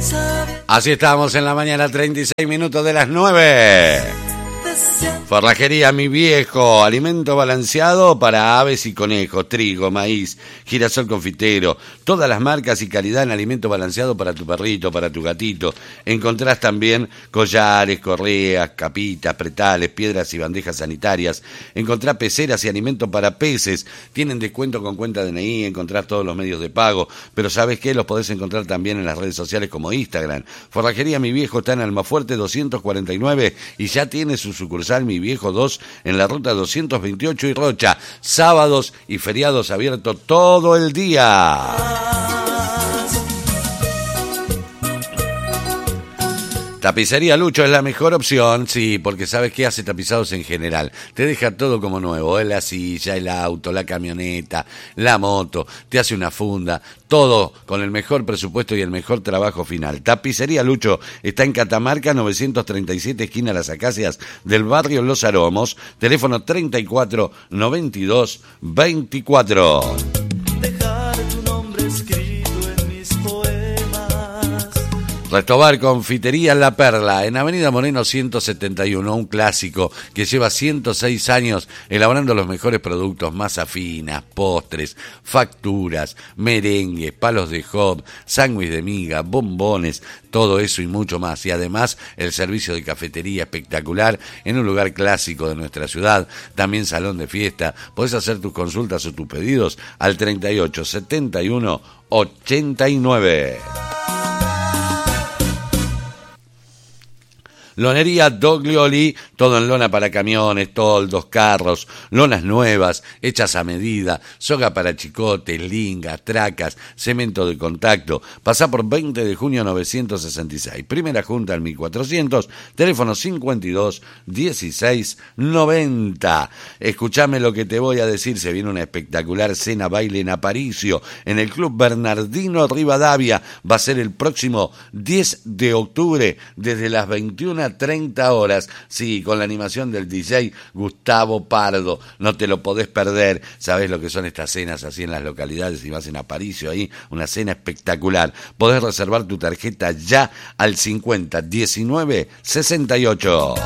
Así estamos en la mañana, 36 minutos de las 9. Forrajería Mi Viejo, alimento balanceado para aves y conejos, trigo, maíz, girasol confitero, todas las marcas y calidad en alimento balanceado para tu perrito, para tu gatito. Encontrás también collares, correas, capitas, pretales, piedras y bandejas sanitarias. Encontrás peceras y alimento para peces. Tienen descuento con cuenta DNI, encontrás todos los medios de pago. Pero ¿sabes qué? Los podés encontrar también en las redes sociales como Instagram. Forrajería Mi Viejo está en Almafuerte 249 y ya tiene su sucursal Mi Viejo 2 en la ruta 228 y Rocha. Sábados y feriados abiertos todo el día. Tapicería Lucho es la mejor opción, sí, porque sabes que hace tapizados en general. Te deja todo como nuevo, la silla, el auto, la camioneta, la moto, te hace una funda, todo con el mejor presupuesto y el mejor trabajo final. Tapicería Lucho está en Catamarca 937, esquina Las Acacias, del barrio Los Aromos, teléfono 34 92 24. Restobar Confitería La Perla, en Avenida Moreno 171, un clásico que lleva 106 años elaborando los mejores productos, masa finas, postres, facturas, merengues, palos de hot, sándwich de miga, bombones, todo eso y mucho más. Y además el servicio de cafetería espectacular en un lugar clásico de nuestra ciudad, también salón de fiesta. Podés hacer tus consultas o tus pedidos al 38 71 89. Lonería Doglioli, todo en lona para camiones, toldos, carros, lonas nuevas, hechas a medida, soga para chicotes, lingas, tracas, cemento de contacto. Pasá por 20 de junio 966. Primera Junta al 1400, teléfono 52 16 90. Escuchame lo que te voy a decir, se viene una espectacular cena baile en Aparicio, en el Club Bernardino Rivadavia. Va a ser el próximo 10 de octubre, desde las 21:30 horas, sí, con la animación del DJ Gustavo Pardo. No te lo podés perder. Sabés lo que son estas cenas así en las localidades, si vas en Aparicio ahí, una cena espectacular. Podés reservar tu tarjeta ya al 50 19 68.